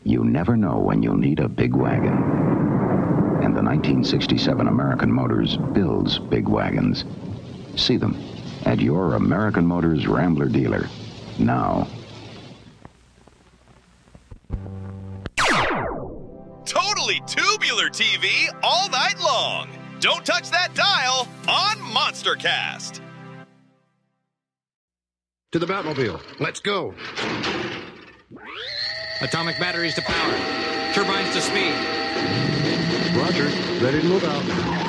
You never know when you'll need a big wagon. And the 1967 American Motors builds big wagons. See them at your American Motors Rambler dealer now. Totally tubular TV all night long. Don't touch that dial on MonsterCast. To the Batmobile. Let's go. Atomic batteries to power. Turbines to speed. Roger. Ready to move out.